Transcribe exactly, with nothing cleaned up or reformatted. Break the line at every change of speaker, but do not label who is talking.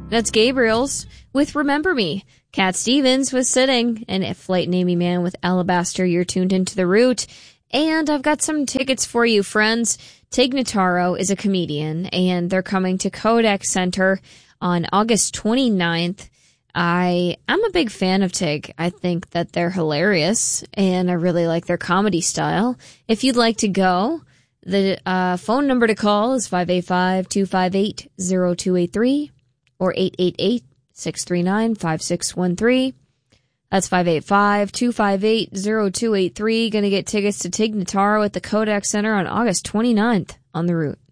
That's Gabriel's with Remember Me. Cat Stevens was Sitting, and Flight and Amy Mann with Alabaster. You're tuned into The Root. And I've got some tickets for you, friends. Tig Notaro is a comedian, and they're coming to Kodak Center on August twenty-ninth. I, I'm a big fan of Tig. I think that they're hilarious, and I really like their comedy style. If you'd like to go, the uh, phone number to call is five eight five, two five eight, zero two eight three or eight eight eight, six three nine, five six one three. That's five eight five, two five eight, zero two eight three. Going to get tickets to Tig Notaro at the Kodak Center on August twenty-ninth on The Root.